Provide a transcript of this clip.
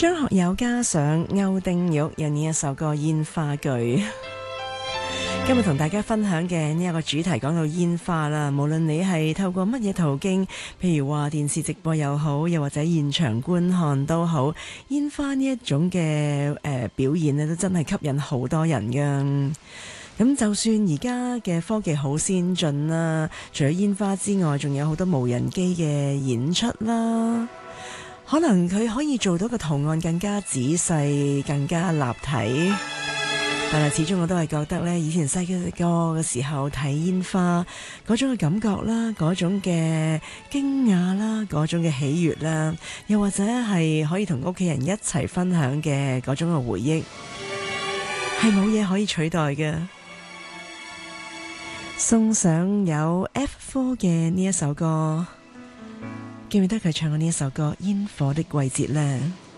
張學友加上歐丁玉有呢一首歌《煙花句》。今日同大家分享嘅呢一個主題講到煙花啦，無論你係透過乜嘢途徑，譬如話電視直播又好，又或者現場觀看都好，煙花呢一種嘅表演咧，都真係吸引好多人噶。咁就算而家嘅科技好先進啦，除咗煙花之外，仲有好多無人機嘅演出啦。可能佢可以做到個圖案更加仔細、更加立體，但係始終我都係覺得呢，以前細個嘅時候睇煙花嗰種嘅感覺啦，嗰種嘅驚訝啦，嗰種嘅喜悅啦，又或者係可以同屋企人一齊分享嘅嗰種嘅回憶，係冇嘢可以取代嘅。送上有 F4 嘅呢一首歌。記唔記得佢唱過呢一首歌《煙火的季節》呢？